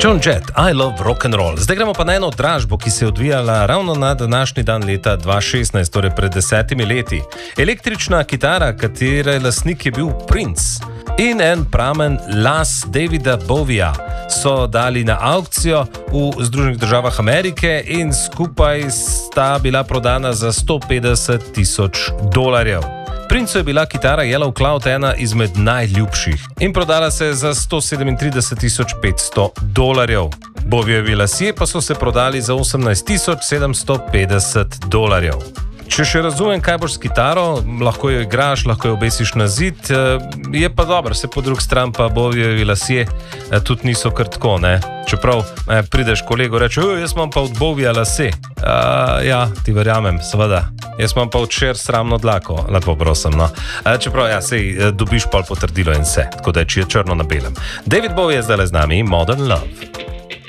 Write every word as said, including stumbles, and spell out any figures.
Joan Jett, I love rock and roll. Zdaj gremo pa na eno dražbo, ki se je odvijala ravno na današnji dan leta dva tisoč šestnajst, torej pred desetimi leti. Električna kitara, katere lastnik je bil Prince, in en pramen las Davida Bowieja so dali na aukcijo v Združenih državah Amerike in skupaj sta bila prodana za sto petdeset tisoč dolarjev. Princu je bila kitara Yellow Cloud ena izmed najljubših in prodala se je za sto sedemintrideset tisoč petsto dolarjev. Bowiejevi lasje pa so se prodali za osemnajst tisoč sedemsto petdeset dolarjev. Če še razumem, kaj boš s kitaro, lahko jo igraš, lahko jo obesiš na zid, je pa dobro, se po drug stran pa Bowiejevi lasje tudi niso kar tako, ne? Čeprav prideš kolego reče, jaz imam pa od Bowieja lase. Uh, ja, ti verjamem, seveda. Jaz imam pa od Cher sramno dlako, lepo prosim, no. Uh, čeprav, ja, sej dobiš pol potrdilo in vse, tako da je črno na belem. David Bowie je zdaj z nami, Modern Love.